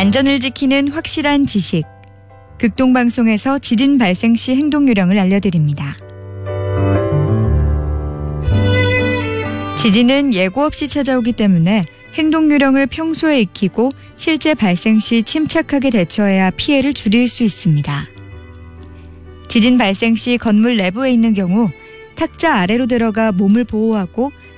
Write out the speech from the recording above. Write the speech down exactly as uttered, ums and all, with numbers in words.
안전을 지키는 확실한 지식. 극동방송에서 지진 발생 시 행동 요령을 알려드립니다. 지진은 예고 없이 찾아오기 때문에 행동 요령을 평소에 익히고 실제 발생 시 침착하게 대처해야 피해를 줄일 수 있습니다. 지진 발생 시 건물 내부에 있는 경우 탁자 아래로 들어가 몸을 보호하고